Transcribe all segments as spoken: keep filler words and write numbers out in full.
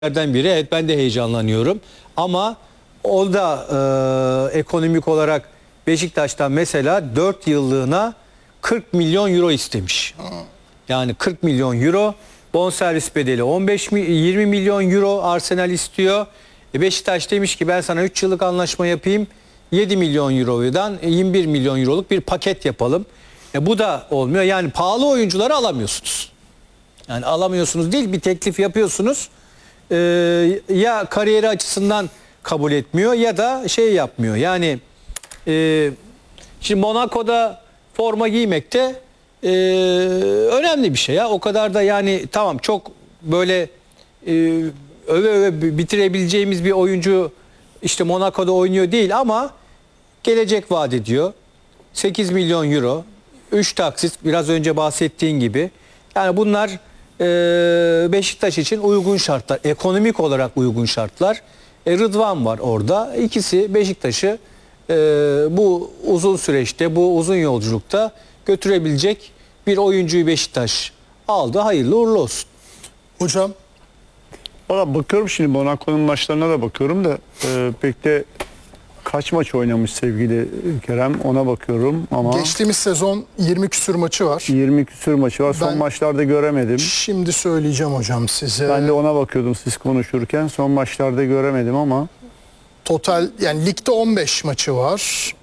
biri. Evet, ben de heyecanlanıyorum. Ama o da e, ekonomik olarak Beşiktaş'tan mesela dört yıllığına kırk milyon euro istemiş. Yani kırk milyon euro. Bonservis bedeli on beş yirmi milyon euro Arsenal istiyor. E Beşiktaş demiş ki ben sana üç yıllık anlaşma yapayım. yedi milyon eurodan yirmi bir milyon euroluk bir paket yapalım. E bu da olmuyor. Yani pahalı oyuncuları alamıyorsunuz. Yani alamıyorsunuz değil, bir teklif yapıyorsunuz. Ee, ya kariyeri açısından kabul etmiyor ya da şey yapmıyor. Yani e, şimdi Monaco'da forma giymek de e, önemli bir şey ya. O kadar da yani tamam, çok böyle e, öve öve bitirebileceğimiz bir oyuncu işte Monaco'da oynuyor değil ama gelecek vaat ediyor. sekiz milyon euro, üç taksit, biraz önce bahsettiğin gibi. Yani bunlar Beşiktaş için uygun şartlar, ekonomik olarak uygun şartlar. E, Rıdvan var orada. İkisi Beşiktaş'ı e, bu uzun süreçte, bu uzun yolculukta götürebilecek bir oyuncuyu Beşiktaş aldı. Hayırlı uğurlu olsun. Hocam? Valla bakıyorum şimdi Monaco'nun maçlarına da bakıyorum da e, pek de kaç maç oynamış sevgili Kerem, ona bakıyorum ama Geçtiğimiz sezon yirmi küsür maçı var. yirmi küsür maçı var. Ben- Son maçlarda göremedim. Şimdi söyleyeceğim hocam size. Ben de ona bakıyordum siz konuşurken. Son maçlarda göremedim ama Total yani ligde on beş maçı var.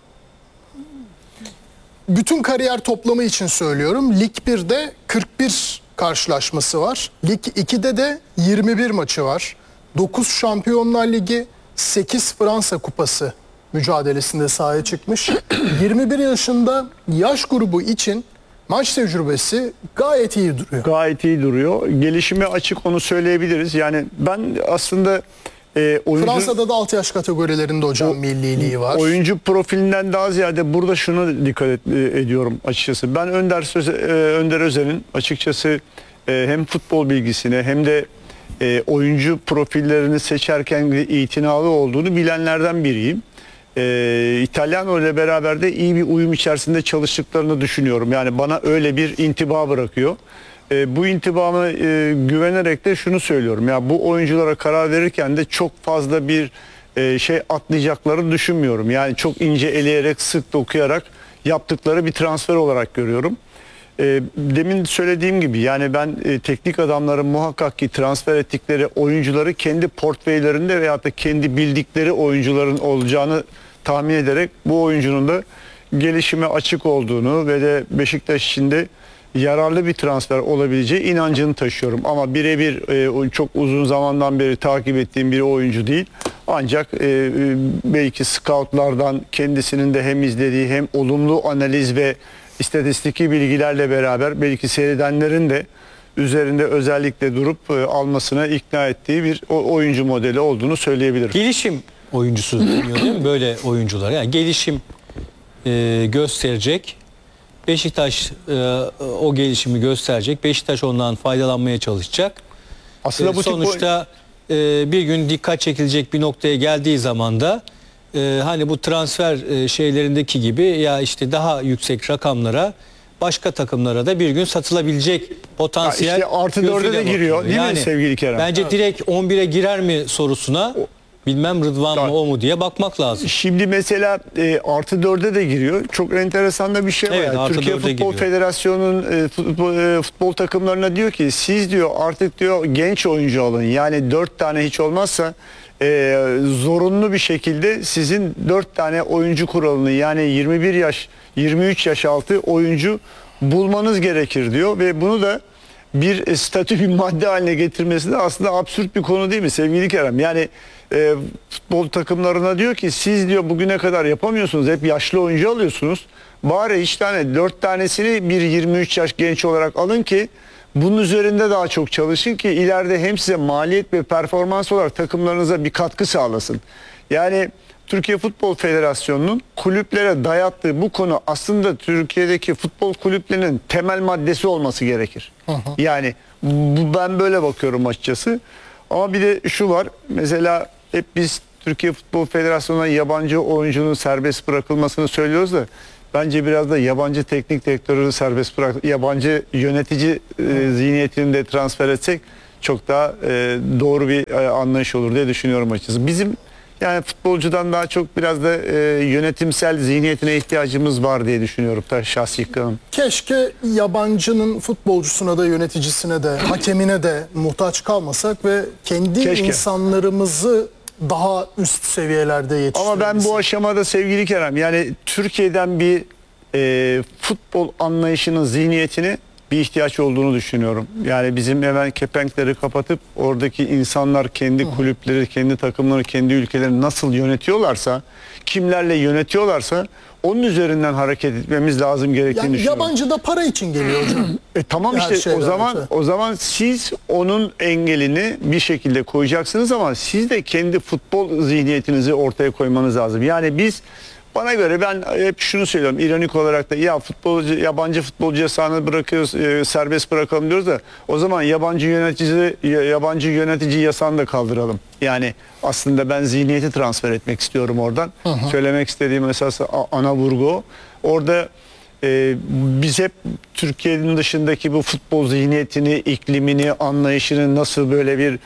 Bütün kariyer toplamı için söylüyorum. Lig birde kırk bir karşılaşması var. Lig ikide de yirmi bir maçı var. dokuz Şampiyonlar Ligi, sekiz Fransa Kupası mücadelesinde sahaya çıkmış. yirmi bir yaşında yaş grubu için maç tecrübesi gayet iyi duruyor. gayet iyi duruyor. Gelişime açık, onu söyleyebiliriz. Yani ben aslında e, oyuncu, Fransa'da da altı yaş kategorilerinde hocam O- milliliği var. oyuncu profilinden daha ziyade burada şuna dikkat et, e, ediyorum açıkçası. Ben Önder, Söze, e, Önder Özen'in açıkçası e, hem futbol bilgisine hem de e, oyuncu profillerini seçerken de itinalı olduğunu bilenlerden biriyim. E, İtalyano ile beraber de iyi bir uyum içerisinde çalıştıklarını düşünüyorum. Yani bana öyle bir intiba bırakıyor. E, bu intibamı e, güvenerek de şunu söylüyorum. Ya bu oyunculara karar verirken de çok fazla bir e, şey atlayacaklarını düşünmüyorum. Yani çok ince eleyerek, sık dokuyarak yaptıkları bir transfer olarak görüyorum. E, demin söylediğim gibi yani ben e, teknik adamların muhakkak ki transfer ettikleri oyuncuları kendi portföylerinde veyahut da kendi bildikleri oyuncuların olacağını tahmin ederek bu oyuncunun da gelişime açık olduğunu ve de Beşiktaş için de yararlı bir transfer olabileceği inancını taşıyorum. Ama birebir e, çok uzun zamandan beri takip ettiğim bir oyuncu değil. Ancak e, e, belki scoutlardan kendisinin de hem izlediği hem olumlu analiz ve istatistiki bilgilerle beraber belki seyredenlerin de üzerinde özellikle durup e, almasına ikna ettiği bir o, oyuncu modeli olduğunu söyleyebilirim. Gelişim oyuncusu deniyor değil mi? Böyle oyuncular. Yani gelişim e, gösterecek. Beşiktaş e, o gelişimi gösterecek. Beşiktaş ondan faydalanmaya çalışacak. Aslında E, bu tip sonuçta e, bir gün dikkat çekilecek bir noktaya geldiği zaman da e, hani bu transfer e, şeylerindeki gibi ya işte daha yüksek rakamlara başka takımlara da bir gün satılabilecek potansiyel. Ya işte artı dörde gözüyle de giriyor, bakıyor. değil mi sevgili Kerem? Bence direkt on bire girer mi sorusuna bilmem Rıdvan mı o mu diye bakmak lazım. Şimdi mesela e, artı dörde de giriyor. Çok enteresan da bir şey var. Evet, Yani artı Türkiye dörde Futbol giriyor. Federasyonu'nun e, futbol, e, futbol takımlarına diyor ki siz diyor artık diyor genç oyuncu alın. Yani dört tane hiç olmazsa e, zorunlu bir şekilde sizin dört tane oyuncu kuralını yani yirmi bir yaş yirmi üç yaş altı oyuncu bulmanız gerekir diyor ve bunu da bir statü bir madde haline getirmesi de aslında absürt bir konu değil mi sevgili Kerem? Yani e, futbol takımlarına diyor ki siz diyor bugüne kadar yapamıyorsunuz, hep yaşlı oyuncu alıyorsunuz. Bari hiç tane dört tanesini bir yirmi üç yaş genç olarak alın ki bunun üzerinde daha çok çalışın ki ileride hem size maliyet ve performans olarak takımlarınıza bir katkı sağlasın. Yani Türkiye Futbol Federasyonu'nun kulüplere dayattığı bu konu aslında Türkiye'deki futbol kulüplerinin temel maddesi olması gerekir. Hı hı. Yani bu, ben böyle bakıyorum açıkçası. Ama bir de şu var. Mesela hep biz Türkiye Futbol Federasyonu'na yabancı oyuncunun serbest bırakılmasını söylüyoruz da bence biraz da yabancı teknik direktörü serbest bırak, yabancı yönetici e, zihniyetini de transfer etsek çok daha e, doğru bir e, anlayış olur diye düşünüyorum açıkçası. Bizim yani futbolcudan daha çok biraz da e, yönetimsel zihniyetine ihtiyacımız var diye düşünüyorum da şahsi kanım. Keşke yabancının futbolcusuna da yöneticisine de hakemine de muhtaç kalmasak ve kendi Keşke. insanlarımızı daha üst seviyelerde yetiştirebilsek. Ama ben bu aşamada sevgili Kerem yani Türkiye'den bir e, futbol anlayışının zihniyetini bir ihtiyaç olduğunu düşünüyorum. Yani bizim hemen kepenkleri kapatıp oradaki insanlar kendi kulüpleri, kendi takımları, kendi ülkeleri nasıl yönetiyorlarsa, kimlerle yönetiyorlarsa onun üzerinden hareket etmemiz lazım gerektiğini yani düşünüyorum. yabancı da para için geliyor hocam. E tamam Her işte şeyden o zaman öte. o zaman siz onun engelini bir şekilde koyacaksınız ama siz de kendi futbol zihniyetinizi ortaya koymanız lazım. Yani biz bana göre ben hep şunu söylüyorum ironik olarak da ya futbolcu yabancı futbolcuya sahne bırakıyoruz e, serbest bırakalım diyoruz da o zaman yabancı yönetici yabancı yönetici yasağını da kaldıralım. Yani aslında ben zihniyeti transfer etmek istiyorum oradan. Hı hı. Söylemek istediğim esas ana vurgu o. Orada Ee, biz hep Türkiye'nin dışındaki bu futbol zihniyetini, iklimini, anlayışını nasıl böyle bir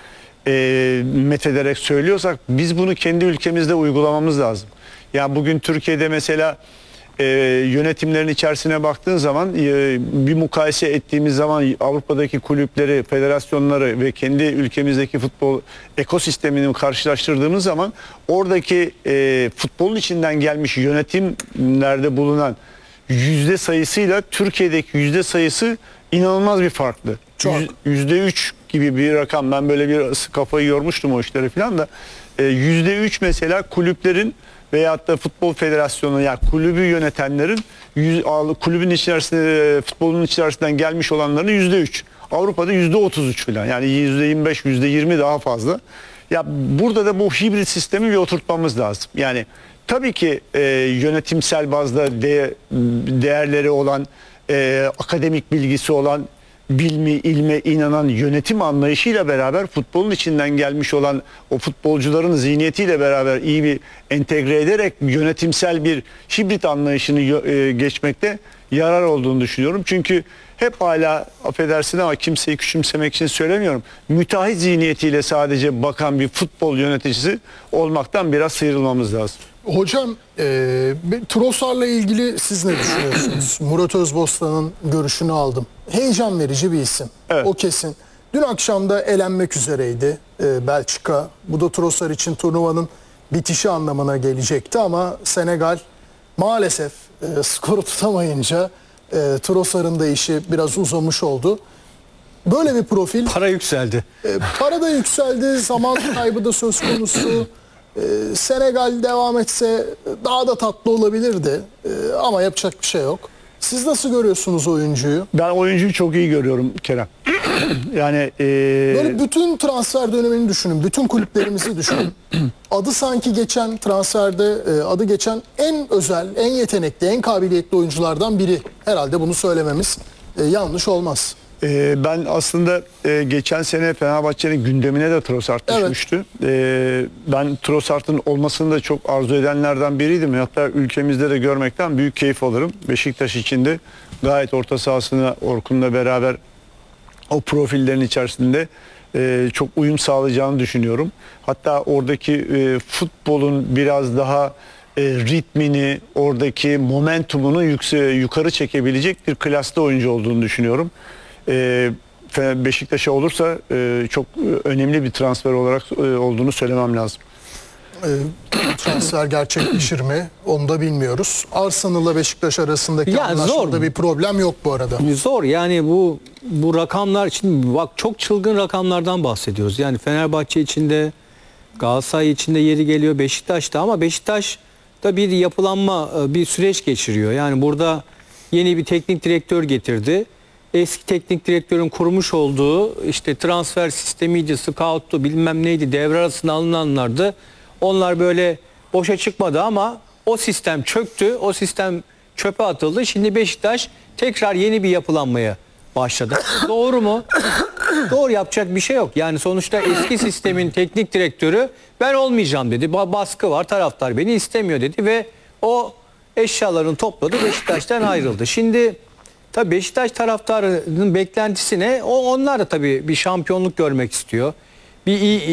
e, methederek söylüyorsak biz bunu kendi ülkemizde uygulamamız lazım. Yani bugün Türkiye'de mesela e, yönetimlerin içerisine baktığın zaman e, bir mukayese ettiğimiz zaman Avrupa'daki kulüpleri, federasyonları ve kendi ülkemizdeki futbol ekosistemini karşılaştırdığımız zaman oradaki e, futbolun içinden gelmiş yönetimlerde bulunan yüzde sayısıyla Türkiye'deki yüzde sayısı inanılmaz bir farklı. Çok. Yüzde üç gibi bir rakam. Ben böyle bir kafayı yormuştum o işleri falan da. Yüzde üç mesela kulüplerin veyahut da futbol federasyonu yani kulübü yönetenlerin yüz, kulübün içerisinde futbolun içerisinden gelmiş olanların yüzde üç. Avrupa'da yüzde otuz üç falan. Yani yüzde yirmi beş, yüzde yirmi daha fazla. Ya burada da bu hibrit sistemi bir oturtmamız lazım. Yani tabii ki e, yönetimsel bazda de, değerleri olan, e, akademik bilgisi olan, bilmi, ilme inanan yönetim anlayışıyla beraber futbolun içinden gelmiş olan o futbolcuların zihniyetiyle beraber iyi bir entegre ederek yönetimsel bir hibrit anlayışını e, geçmekte yarar olduğunu düşünüyorum. Çünkü hep hala affedersin ama kimseyi küçümsemek için söylemiyorum. Müteahhit zihniyetiyle sadece bakan bir futbol yöneticisi olmaktan biraz sıyrılmamız lazım. Hocam e, Trossard'la ilgili siz ne düşünüyorsunuz? Murat Özbostan'ın görüşünü aldım. Heyecan verici bir isim. Evet. O kesin. Dün akşam da elenmek üzereydi e, Belçika. Bu da Trossard için turnuvanın bitişi anlamına gelecekti ama Senegal maalesef e, skoru tutamayınca e, Trossard'ın da işi biraz uzamış oldu. Böyle bir profil. Para yükseldi. E, para da yükseldi, zaman kaybı da söz konusu. Ee, Senegal devam etse daha da tatlı olabilirdi ee, ama yapacak bir şey yok. Siz nasıl görüyorsunuz oyuncuyu? Ben oyuncuyu çok iyi görüyorum Kerem. Yani e... böyle bütün transfer dönemini düşünün, bütün kulüplerimizi düşünün. Adı sanki geçen transferde e, adı geçen en özel, en yetenekli, en kabiliyetli oyunculardan biri. Herhalde bunu söylememiz e, yanlış olmaz. Ee, ben aslında e, geçen sene Fenerbahçe'nin gündemine de Trossard Evet. düşmüştü. Ee, ben Trossard'ın olmasını da çok arzu edenlerden biriydim. Hatta ülkemizde de görmekten büyük keyif alırım. Beşiktaş için de gayet orta sahasına Orkun'la beraber o profillerin içerisinde e, çok uyum sağlayacağını düşünüyorum. Hatta oradaki e, futbolun biraz daha e, ritmini, oradaki momentumunu yükse, yukarı çekebilecek bir klasta oyuncu olduğunu düşünüyorum. Beşiktaş'a olursa çok önemli bir transfer olarak olduğunu söylemem lazım. E, transfer gerçekleşir mi? Onu da bilmiyoruz. Arsenal'la Beşiktaş arasındaki Ya anlaşmada zor. bir problem yok bu arada. Zor yani bu bu rakamlar için bak çok çılgın rakamlardan bahsediyoruz. Yani Fenerbahçe içinde, Galatasaray içinde yeri geliyor, Beşiktaş'ta ama Beşiktaş da bir yapılanma, bir süreç geçiriyor. Yani burada yeni bir teknik direktör getirdi. Eski teknik direktörün kurmuş olduğu işte transfer sistemiydi, scout'tu, bilmem neydi, devre arasında alınanlardı. Onlar böyle boşa çıkmadı ama o sistem çöktü, o sistem çöpe atıldı. Şimdi Beşiktaş tekrar yeni bir yapılanmaya başladı. Doğru mu? Doğru, yapacak bir şey yok. Yani sonuçta eski sistemin teknik direktörü ben olmayacağım dedi. Baskı var, taraftar beni istemiyor dedi ve o eşyalarını topladı, Beşiktaş'tan ayrıldı. Şimdi Tabii Beşiktaş taraftarının beklentisi ne? O onlar da tabii bir şampiyonluk görmek istiyor. Bir iyi